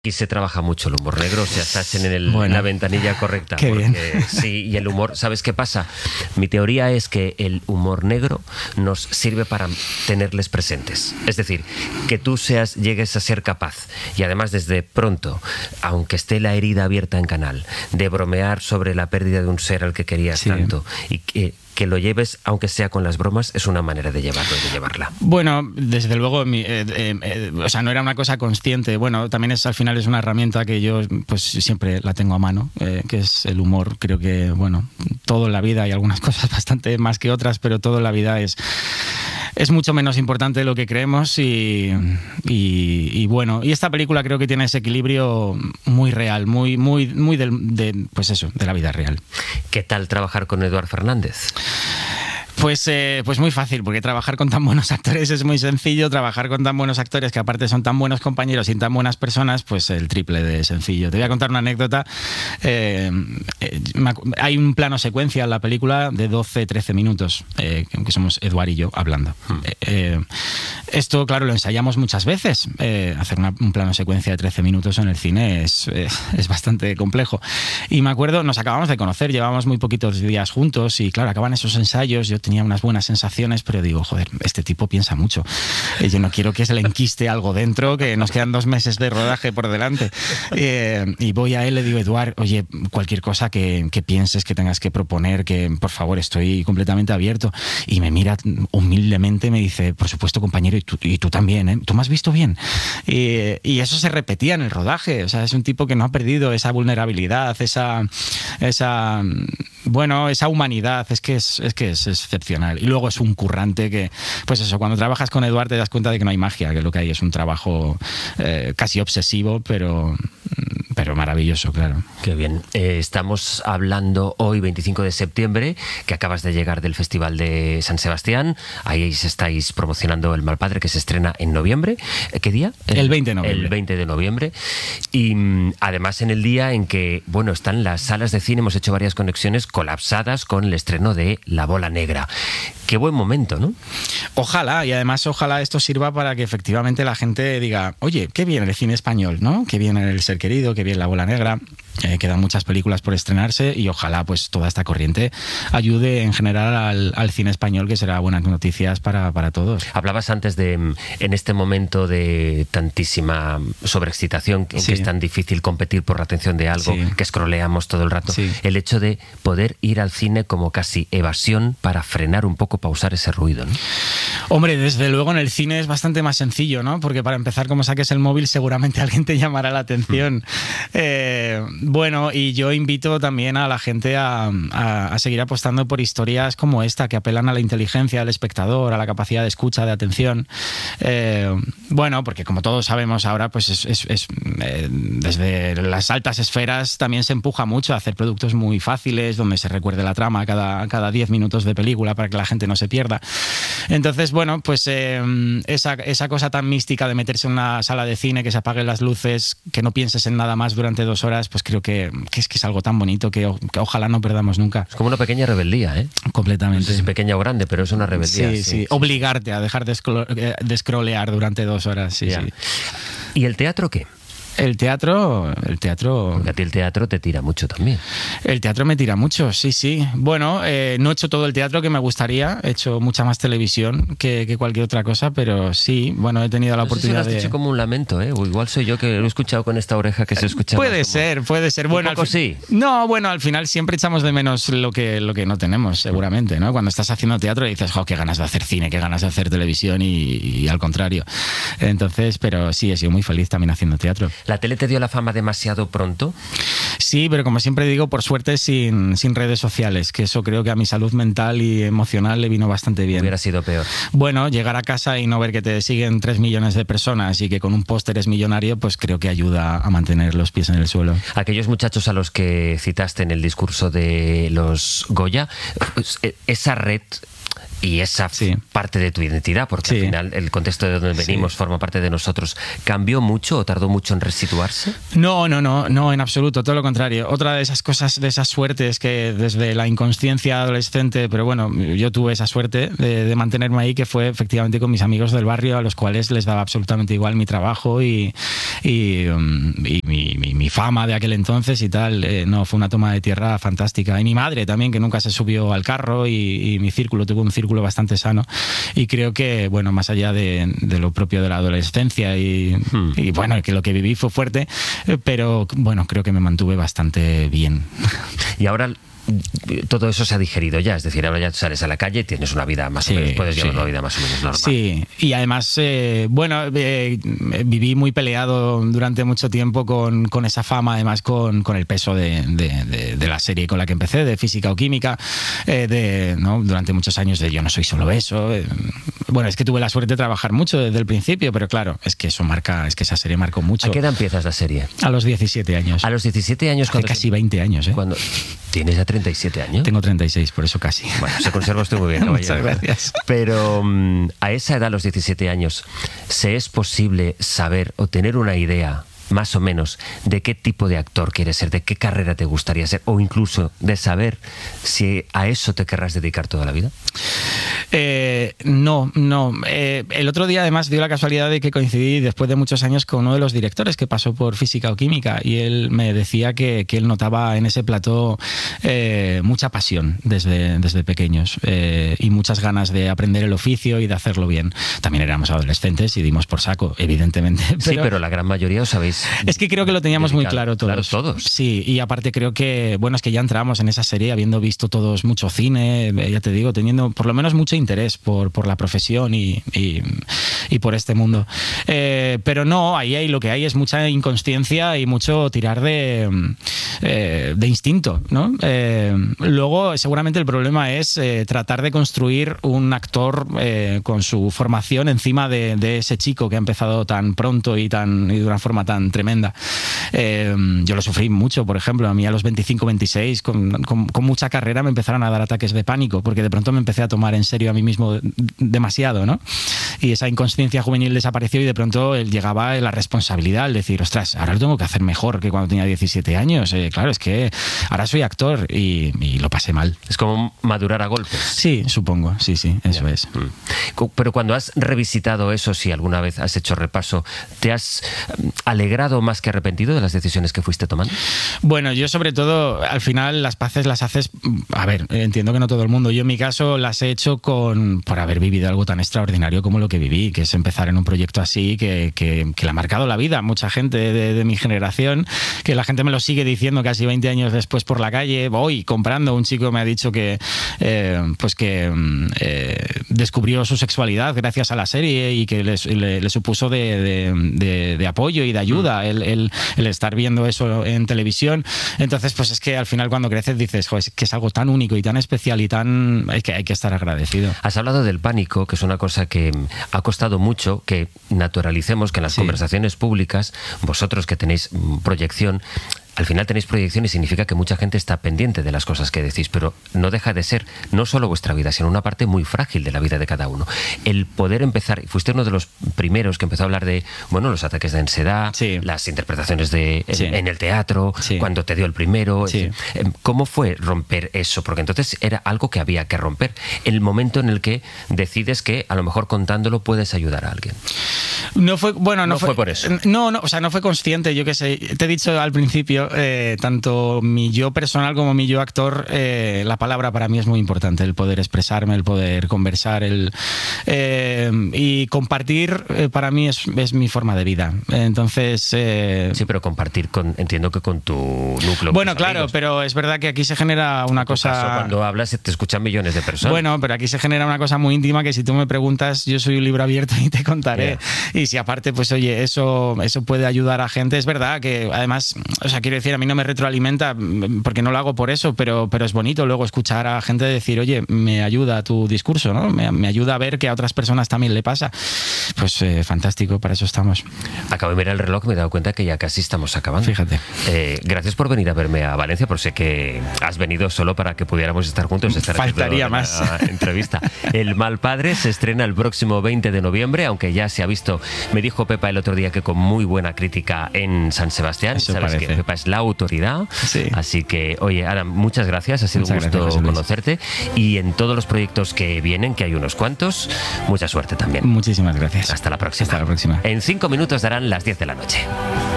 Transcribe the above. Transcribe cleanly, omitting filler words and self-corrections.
Aquí se trabaja mucho el humor negro, o sea, estás en la ventanilla correcta. Qué bien. Sí, y el humor, ¿sabes qué pasa? Mi teoría es que el humor negro nos sirve para tenerles presentes. Es decir, que tú llegues a ser capaz, y además desde pronto, aunque esté la herida abierta en canal, de bromear sobre la pérdida de un ser al que querías tanto, y que lo lleves, aunque sea con las bromas, es una manera de llevarlo y de llevarla. Bueno, desde luego, o sea, no era una cosa consciente. Bueno, también al final es una herramienta que yo pues siempre la tengo a mano, que es el humor. Creo que, bueno, todo en la vida, hay algunas cosas bastante más que otras, pero todo en la vida es mucho menos importante de lo que creemos y bueno, y esta película creo que tiene ese equilibrio muy real, muy pues eso, de la vida real. ¿Qué tal trabajar con Eduard Fernández? Pues muy fácil, porque trabajar con tan buenos actores es muy sencillo. Trabajar con tan buenos actores que aparte son tan buenos compañeros y tan buenas personas, pues el triple de sencillo. Te voy a contar una anécdota. Hay un plano secuencia en la película de 12-13 minutos, que somos Eduard y yo hablando. Esto, claro, lo ensayamos muchas veces. Hacer un plano secuencia de 13 minutos en el cine es bastante complejo. Y me acuerdo, nos acabamos de conocer, llevábamos muy poquitos días juntos y claro, acaban esos ensayos, yo tenía unas buenas sensaciones, pero digo, joder, este tipo piensa mucho. Yo no quiero que se le enquiste algo dentro, que nos quedan 2 meses de rodaje por delante. Y voy a él, le digo, Eduard, oye, cualquier cosa que pienses, que tengas que proponer, que por favor, estoy completamente abierto. Y me mira humildemente, me dice, por supuesto, compañero, y tú también, ¿eh? ¿Tú me has visto bien? Y eso se repetía en el rodaje. O sea, es un tipo que no ha perdido esa vulnerabilidad, esa humanidad. Es que es excepcional. Y luego es un currante que, pues eso, cuando trabajas con Eduard te das cuenta de que no hay magia, que lo que hay es un trabajo casi obsesivo, pero maravilloso, claro. Qué bien. Estamos hablando hoy, 25 de septiembre, que acabas de llegar del Festival de San Sebastián. Ahí estáis promocionando El Malpadre, que se estrena en noviembre. ¿Qué día? El 20 de noviembre. El 20 de noviembre. Y además en el día en que, bueno, están las salas de cine, hemos hecho varias conexiones colapsadas con el estreno de La Bola Negra. Qué buen momento, ¿no? Ojalá, y además ojalá esto sirva para que efectivamente la gente diga, oye, qué bien el cine español, ¿no? Qué bien El Ser Querido, qué bien La Bola Negra. Quedan muchas películas por estrenarse y ojalá pues toda esta corriente ayude en general al cine español, que será buenas noticias para todos. Hablabas antes de, en este momento de tantísima sobreexcitación, en que es tan difícil competir por la atención de algo, que scrolleamos todo el rato, el hecho de poder ir al cine como casi evasión para frenar un poco, pausar ese ruido, ¿no? Hombre, desde luego en el cine es bastante más sencillo, ¿no? Porque para empezar, como saques el móvil, seguramente alguien te llamará la atención. Bueno, y yo invito también a la gente a seguir apostando por historias como esta, que apelan a la inteligencia del espectador, a la capacidad de escucha, de atención. Bueno, porque como todos sabemos ahora, pues desde las altas esferas también se empuja mucho a hacer productos muy fáciles, donde se recuerde la trama cada 10 minutos de película para que la gente no se pierda. Entonces, bueno, pues esa cosa tan mística de meterse en una sala de cine, que se apaguen las luces, que no pienses en nada más durante 2 horas, pues creo que es algo tan bonito que ojalá no perdamos nunca. Es como una pequeña rebeldía, ¿eh? Completamente. No sé si pequeña o grande, pero es una rebeldía. Sí. Obligarte a dejar de scrollear durante 2 horas, sí. ¿Y el teatro qué? El teatro... Porque a ti el teatro te tira mucho también. El teatro me tira mucho, sí. Bueno, no he hecho todo el teatro que me gustaría, he hecho mucha más televisión que cualquier otra cosa, pero sí, bueno, he tenido la oportunidad de... No sé si lo has dicho como un lamento, ¿eh? O igual soy yo que lo he escuchado con esta oreja que se escucha. Puede ser. Bueno, un poco sí. No, bueno, al final siempre echamos de menos lo que no tenemos, seguramente, ¿no? Cuando estás haciendo teatro dices, qué ganas de hacer cine, qué ganas de hacer televisión y al contrario. Entonces, pero sí, he sido muy feliz también haciendo teatro. ¿La tele te dio la fama demasiado pronto? Sí, pero como siempre digo, por suerte sin redes sociales, que eso creo que a mi salud mental y emocional le vino bastante bien. Hubiera sido peor. Bueno, llegar a casa y no ver que te siguen 3 millones de personas y que con un póster eres millonario, pues creo que ayuda a mantener los pies en el suelo. Aquellos muchachos a los que citaste en el discurso de los Goya, esa red y esa parte de tu identidad, porque al final el contexto de donde venimos forma parte de nosotros, ¿cambió mucho o tardó mucho en resituarse? No, en absoluto, todo lo contrario. Otra de esas cosas, de esas suertes que desde la inconsciencia adolescente, pero bueno, yo tuve esa suerte de mantenerme ahí, que fue efectivamente con mis amigos del barrio, a los cuales les daba absolutamente igual mi trabajo y mi fama de aquel entonces y tal. No, fue una toma de tierra fantástica. Y mi madre también, que nunca se subió al carro, y mi círculo, tuvo un círculo bastante sano, y creo que, bueno, más allá de lo propio de la adolescencia y bueno, que lo que viví fue fuerte, pero bueno, creo que me mantuve bastante bien. Y ahora todo eso se ha digerido ya, es decir, ahora ya sales a la calle y tienes una vida más o menos, puedes llevar una vida más o menos normal. Sí, y además, viví muy peleado durante mucho tiempo con esa fama, además con el peso de la serie con la que empecé, de Física o Química, ¿no? Durante muchos años de yo no soy solo eso. Bueno, es que tuve la suerte de trabajar mucho desde el principio, pero claro, es que esa serie marcó mucho. ¿A qué edad empiezas la serie? A los 17 años. A los 17 años. Hace casi 20 años, ¿eh? Cuando ¿tienes ya 37 años? Tengo 36, por eso casi. Bueno, se conserva usted muy bien, caballero. Muchas gracias. Pero a esa edad, a los 17 años, ¿se es posible saber o tener una idea más o menos de qué tipo de actor quieres ser, de qué carrera te gustaría ser, o incluso de saber si a eso te querrás dedicar toda la vida? No. El otro día además dio la casualidad de que coincidí después de muchos años con uno de los directores que pasó por Física o Química, y él me decía que él notaba en ese plató mucha pasión desde pequeños, y muchas ganas de aprender el oficio y de hacerlo bien. También éramos adolescentes y dimos por saco, evidentemente. Pero la gran mayoría os sabéis. Es que creo que lo teníamos muy claro todos. Claro, todos. Sí, y aparte creo que, bueno, es que ya entramos en esa serie habiendo visto todos mucho cine, ya te digo, teniendo por lo menos mucho interés por la profesión y por este mundo. Pero no, ahí lo que hay es mucha inconsciencia y mucho tirar de instinto, ¿no? Luego, seguramente el problema es tratar de construir un actor con su formación encima de ese chico que ha empezado tan pronto y de una forma tan tremenda. Yo lo sufrí mucho, por ejemplo, a mí a los 25, 26, con mucha carrera me empezaron a dar ataques de pánico, porque de pronto me empecé a tomar en serio a mí mismo demasiado, ¿no? Y esa inconsciencia juvenil desapareció y de pronto llegaba la responsabilidad al decir, ostras, ahora lo tengo que hacer mejor que cuando tenía 17 años. Claro, es que ahora soy actor y lo pasé mal. Es como madurar a golpes. Sí, supongo, sí, eso es. Pero cuando has revisitado eso, si alguna vez has hecho repaso, ¿te has alegrado más que arrepentido de las decisiones que fuiste tomando? Bueno, yo sobre todo, al final las paces las haces, a ver, entiendo que no todo el mundo, yo en mi caso las he hecho por haber vivido algo tan extraordinario como lo que viví, que es empezar en un proyecto así que le ha marcado la vida a mucha gente de mi generación, que la gente me lo sigue diciendo casi 20 años después por la calle. Voy comprando, un chico me ha dicho que descubrió su sexualidad gracias a la serie y que le supuso de apoyo y de ayuda el estar viendo eso en televisión. Entonces, pues es que al final cuando creces dices, joder, es que es algo tan único y tan especial y es que hay que estar agradecido. Has hablado del pánico, que es una cosa que ha costado mucho que naturalicemos, que en las conversaciones públicas, vosotros que tenéis proyección, al final tenéis proyección y significa que mucha gente está pendiente de las cosas que decís, pero no deja de ser no solo vuestra vida, sino una parte muy frágil de la vida de cada uno. El poder empezar, fuiste uno de los primeros que empezó a hablar de, bueno, los ataques de ansiedad, las interpretaciones en el teatro, cuando te dio el primero. ¿Cómo fue romper eso? Porque entonces era algo que había que romper. El momento en el que decides que a lo mejor contándolo puedes ayudar a alguien. No fue por eso. No, o sea, no fue consciente, yo qué sé. Te he dicho al principio, tanto mi yo personal como mi yo actor, la palabra para mí es muy importante, el poder expresarme, el poder conversar, y compartir para mí es mi forma de vida. Entonces... Sí, pero compartir entiendo que con tu núcleo. Bueno, claro, amigos. Pero es verdad que aquí se genera una cosa... Cuando hablas te escuchan millones de personas. Bueno, pero aquí se genera una cosa muy íntima que si tú me preguntas, yo soy un libro abierto y te contaré. Y si aparte, pues oye, eso puede ayudar a gente, es verdad que además, o sea, quiero decir, a mí no me retroalimenta porque no lo hago por eso, pero es bonito luego escuchar a gente decir, oye, me ayuda tu discurso, ¿no? Me ayuda a ver que a otras personas también le pasa. Pues fantástico, para eso estamos. Acabo de mirar el reloj, me he dado cuenta que ya casi estamos acabando. Fíjate. Gracias por venir a verme a Valencia, por sé que has venido solo para que pudiéramos estar juntos. Faltaría más. Entrevista. El Mal Padre se estrena el próximo 20 de noviembre, aunque ya se ha visto, me dijo Pepa el otro día que con muy buena crítica en San Sebastián. Eso Sabes parece. que Pepa es la autoridad. Sí. Así que, oye, Adam, muchas gracias. Ha sido un gusto conocerte. Y en todos los proyectos que vienen, que hay unos cuantos, mucha suerte también. Muchísimas gracias. Hasta la próxima. Hasta la próxima. En 5 minutos darán las 10 de la noche.